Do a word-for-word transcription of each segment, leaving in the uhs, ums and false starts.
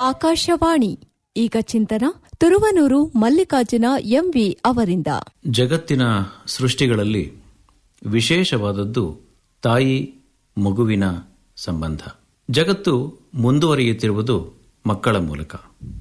ಆಕಾಶವಾಣಿ ಈಗ ಚಿಂತನ ತುರುವನೂರು ಮಲ್ಲಿಕಾರ್ಜುನ ಎಂವಿ ಅವರಿಂದ. ಜಗತ್ತಿನ ಸೃಷ್ಟಿಗಳಲ್ಲಿ ವಿಶೇಷವಾದದ್ದು ತಾಯಿ ಮಗುವಿನ ಸಂಬಂಧ. ಜಗತ್ತು ಮುಂದುವರಿಯುತ್ತಿರುವುದು ಮಕ್ಕಳ ಮೂಲಕ.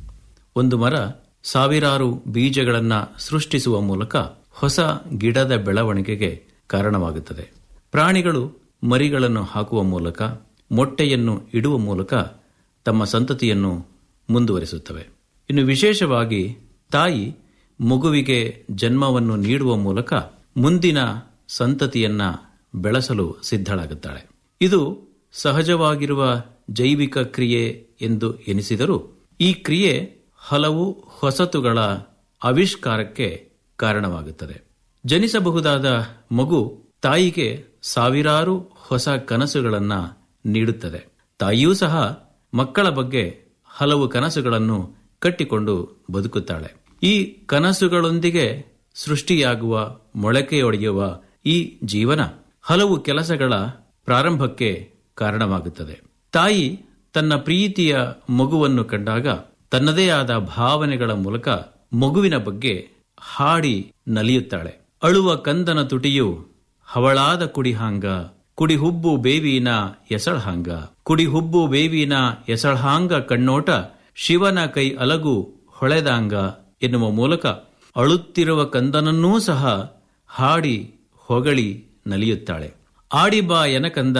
ಒಂದು ಮರ ಸಾವಿರಾರು ಬೀಜಗಳನ್ನು ಸೃಷ್ಟಿಸುವ ಮೂಲಕ ಹೊಸ ಗಿಡದ ಬೆಳವಣಿಗೆಗೆ ಕಾರಣವಾಗುತ್ತದೆ. ಪ್ರಾಣಿಗಳು ಮರಿಗಳನ್ನು ಹಾಕುವ ಮೂಲಕ, ಮೊಟ್ಟೆಯನ್ನು ಇಡುವ ಮೂಲಕ ತಮ್ಮ ಸಂತತಿಯನ್ನು ಮುಂದುವರಿಸುತ್ತವೆ. ಇನ್ನು ವಿಶೇಷವಾಗಿ ತಾಯಿ ಮಗುವಿಗೆ ಜನ್ಮವನ್ನು ನೀಡುವ ಮೂಲಕ ಮುಂದಿನ ಸಂತತಿಯನ್ನ ಬೆಳೆಸಲು ಸಿದ್ಧಳಾಗುತ್ತಾಳೆ. ಇದು ಸಹಜವಾಗಿರುವ ಜೈವಿಕ ಕ್ರಿಯೆ ಎಂದು ಎನಿಸಿದರೂ ಈ ಕ್ರಿಯೆ ಹಲವು ಹೊಸತುಗಳ ಆವಿಷ್ಕಾರಕ್ಕೆ ಕಾರಣವಾಗುತ್ತದೆ. ಜನಿಸಬಹುದಾದ ಮಗು ತಾಯಿಗೆ ಸಾವಿರಾರು ಹೊಸ ಕನಸುಗಳನ್ನು ನೀಡುತ್ತದೆ. ತಾಯಿಯೂ ಸಹ ಮಕ್ಕಳ ಬಗ್ಗೆ ಹಲವು ಕನಸುಗಳನ್ನು ಕಟ್ಟಿಕೊಂಡು ಬದುಕುತ್ತಾಳೆ. ಈ ಕನಸುಗಳೊಂದಿಗೆ ಸೃಷ್ಟಿಯಾಗುವ, ಮೊಳಕೆಯೊಡೆಯುವ ಈ ಜೀವನ ಹಲವು ಕೆಲಸಗಳ ಪ್ರಾರಂಭಕ್ಕೆ ಕಾರಣವಾಗುತ್ತದೆ. ತಾಯಿ ತನ್ನ ಪ್ರೀತಿಯ ಮಗುವನ್ನು ಕಂಡಾಗ ತನ್ನದೇ ಆದ ಭಾವನೆಗಳ ಮೂಲಕ ಮಗುವಿನ ಬಗ್ಗೆ ಹಾಡಿ ನಲಿಯುತ್ತಾಳೆ. ಅಳುವ ಕಂದನ ತುಟಿಯು ಹವಳಾದ ಕುಡಿಹಾಂಗ, ಕುಡಿ ಹುಬ್ಬು ಬೇವಿನ ಎಸಳ್ಹಾಂಗ, ಕುಡಿ ಹುಬ್ಬು ಬೇವಿನ ಎಸಳ್ಹಾಂಗ ಕಣ್ಣೋಟ, ಶಿವನ ಕೈ ಅಲಗು ಹೊಳೆದಾಂಗ ಎನ್ನುವ ಮೂಲಕ ಅಳುತ್ತಿರುವ ಕಂದನನ್ನೂ ಸಹ ಹಾಡಿ ಹೊಗಳಿ ನಲಿಯುತ್ತಾಳೆ. ಆಡಿಬಾ ಎನಕಂದ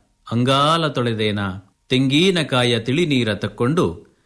ಅಂಗಾಲ ತೊಳೆದೇನ, ತೆಂಗಿನಕಾಯ ತಿಳಿ ನೀರ ತಕ್ಕೊಂಡು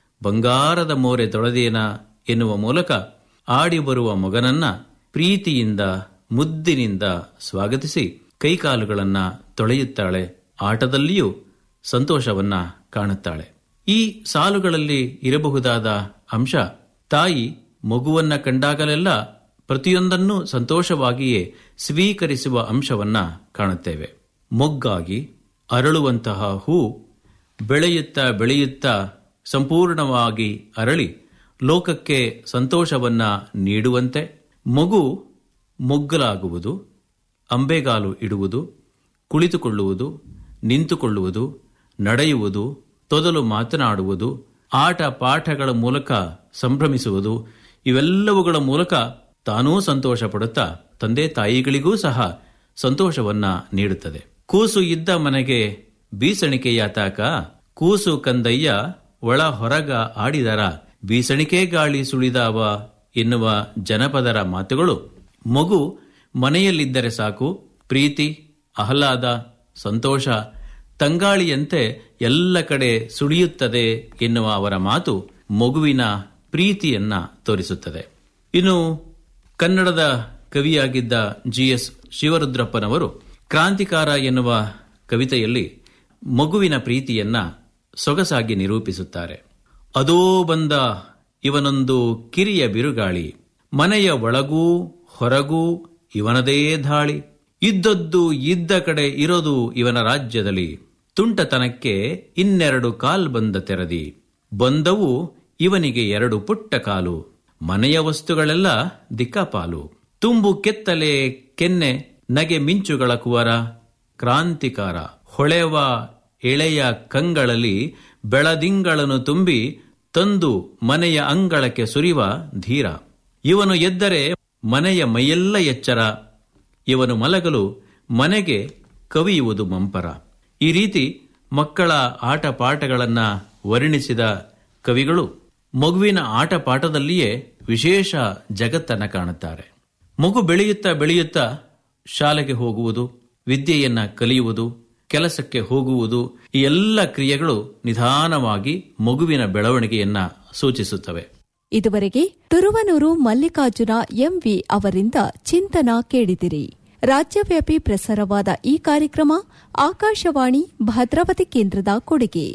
ಬಂಗಾರದ ಮೋರೆ ತೊಳೆದೇನ ಎನ್ನುವ ಮೂಲಕ ಆಡಿ ಬರುವ ಮಗನನ್ನ ಪ್ರೀತಿಯಿಂದ ಮುದ್ದಿನಿಂದ ಸ್ವಾಗತಿಸಿ ಕೈಕಾಲುಗಳನ್ನ ತೊಳೆಯುತ್ತಾಳೆ. ಆಟದಲ್ಲಿಯೂ ಸಂತೋಷವನ್ನ ಕಾಣುತ್ತಾಳೆ. ಈ ಸಾಲುಗಳಲ್ಲಿ ಇರಬಹುದಾದ ಅಂಶ, ತಾಯಿ ಮಗುವನ್ನ ಕಂಡಾಗಲೆಲ್ಲ ಪ್ರತಿಯೊಂದನ್ನು ಸಂತೋಷವಾಗಿಯೇ ಸ್ವೀಕರಿಸುವ ಅಂಶವನ್ನ ಕಾಣುತ್ತೇವೆ. ಮೊಗ್ಗಾಗಿ ಅರಳುವಂತಹ ಹೂ ಬೆಳೆಯುತ್ತಾ ಬೆಳೆಯುತ್ತಾ ಸಂಪೂರ್ಣವಾಗಿ ಅರಳಿ ಲೋಕಕ್ಕೆ ಸಂತೋಷವನ್ನ ನೀಡುವಂತೆ ಮಗು ಮೊಗ್ಗಲಾಗುವುದು, ಅಂಬೆಗಾಲು ಇಡುವುದು, ಕುಳಿತುಕೊಳ್ಳುವುದು, ನಿಂತುಕೊಳ್ಳುವುದು, ನಡೆಯುವುದು, ತೊದಲು ಮಾತನಾಡುವುದು, ಆಟ ಪಾಠಗಳ ಮೂಲಕ ಸಂಭ್ರಮಿಸುವುದು, ಇವೆಲ್ಲವುಗಳ ಮೂಲಕ ತಾನೂ ಸಂತೋಷ ಪಡುತ್ತಾ ತಂದೆ ತಾಯಿಗಳಿಗೂ ಸಹ ಸಂತೋಷವನ್ನ ನೀಡುತ್ತದೆ. ಕೂಸು ಇದ್ದ ಮನೆಗೆ ಬೀಸಣಿಕೆಯಾತಾಕ, ಕೂಸು ಕಂದಯ್ಯ ಒಳ ಹೊರಗ ಆಡಿದರ, ಬೀಸಣಿಕೆ ಗಾಳಿ ಸುಳಿದಾವ ಎನ್ನುವ ಜನಪದರ ಮಾತುಗಳು ಮಗು ಮನೆಯಲ್ಲಿದ್ದರೆ ಸಾಕು, ಪ್ರೀತಿ, ಆಹ್ಲಾದ, ಸಂತೋಷ ತಂಗಾಳಿಯಂತೆ ಎಲ್ಲ ಕಡೆ ಸುಳಿಯುತ್ತದೆ ಎನ್ನುವ ಅವರ ಮಾತು ಮಗುವಿನ ಪ್ರೀತಿಯನ್ನ ತೋರಿಸುತ್ತದೆ. ಇನ್ನು ಕನ್ನಡದ ಕವಿಯಾಗಿದ್ದ ಜಿ ಎಸ್ ಶಿವರುದ್ರಪ್ಪನವರು ಕ್ರಾಂತಿಕಾರ ಎನ್ನುವ ಕವಿತೆಯಲ್ಲಿ ಮಗುವಿನ ಪ್ರೀತಿಯನ್ನ ಸೊಗಸಾಗಿ ನಿರೂಪಿಸುತ್ತಾರೆ. ಅದೋ ಬಂದ ಇವನೊಂದು ಕಿರಿಯ ಬಿರುಗಾಳಿ, ಮನೆಯ ಒಳಗೂ ಹೊರಗೂ ಇವನದೇ ಧಾಳಿ, ಇದ್ದದ್ದು ಇದ್ದ ಕಡೆ ಇರೋದು ಇವನ ರಾಜ್ಯದಲ್ಲಿ, ತುಂಟತನಕ್ಕೆ ಇನ್ನೆರಡು ಕಾಲ್ ಬಂದ ತೆರದಿ, ಬಂದವು ಇವನಿಗೆ ಎರಡು ಪುಟ್ಟ ಕಾಲು, ಮನೆಯ ವಸ್ತುಗಳೆಲ್ಲ ದಿಕ್ಕಾಪಾಲು, ತುಂಬು ಕೆತ್ತಲೆ ಕೆನ್ನೆ ನಗೆ ಮಿಂಚುಗಳ ಕುವರ, ಕ್ರಾಂತಿಕಾರ ಹೊಳೆವ ಎಳೆಯ ಕಂಗಳಲ್ಲಿ ಬೆಳದಿಂಗಳನ್ನು ತುಂಬಿ ತಂದು ಮನೆಯ ಅಂಗಳಕ್ಕೆ ಸುರಿವ ಧೀರ, ಇವನು ಎದ್ದರೆ ಮನೆಯ ಮೈಯೆಲ್ಲ ಎಚ್ಚರ, ಇವನು ಮಲಗಲು ಮನೆಗೆ ಕವಿಯುವುದು ಮಂಪರ. ಈ ರೀತಿ ಮಕ್ಕಳ ಆಟ ಪಾಠಗಳನ್ನ ವರ್ಣಿಸಿದ ಕವಿಗಳು ಮಗುವಿನ ಆಟ ಪಾಠದಲ್ಲಿಯೇ ವಿಶೇಷ ಜಗತ್ತನ್ನ ಕಾಣುತ್ತಾರೆ. ಮಗು ಬೆಳೆಯುತ್ತಾ ಬೆಳೆಯುತ್ತಾ ಶಾಲೆಗೆ ಹೋಗುವುದು, ವಿದ್ಯೆಯನ್ನ ಕಲಿಯುವುದು, ಕೆಲಸಕ್ಕೆ ಹೋಗುವುದು, ಈ ಎಲ್ಲ ಕ್ರಿಯೆಗಳು ನಿಧಾನವಾಗಿ ಮಗುವಿನ ಬೆಳವಣಿಗೆಯನ್ನ ಸೂಚಿಸುತ್ತವೆ. ಇದುವರೆಗೆ ತುರುವನೂರು ಮಲ್ಲಿಕಾರ್ಜುನ ಎಂವಿ ಅವರಿಂದ ಚಿಂತನ ಕೇಳಿದಿರಿ. ರಾಜ್ಯವ್ಯಾಪಿ ಪ್ರಸಾರವಾದ ಈ ಕಾರ್ಯಕ್ರಮ ಆಕಾಶವಾಣಿ ಭದ್ರಾವತಿ ಕೇಂದ್ರದ ಕೊಡುಗೆ.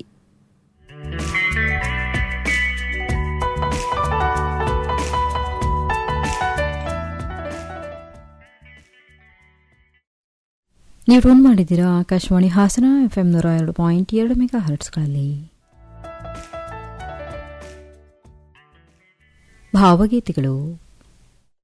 ನೀವು ಟ್ಯೂನ್ ಮಾಡಿದ್ದೀರಾ ಆಕಾಶವಾಣಿ ಹಾಸನ ಎಫ್ಎಂ ನೂರ ಎರಡು ಪಾಯಿಂಟ್ ಎರಡು ಮೆಗಾ ಹರ್ಟ್ಸ್ಗಳಲ್ಲಿ. ಭಾವಗೀತೆಗಳು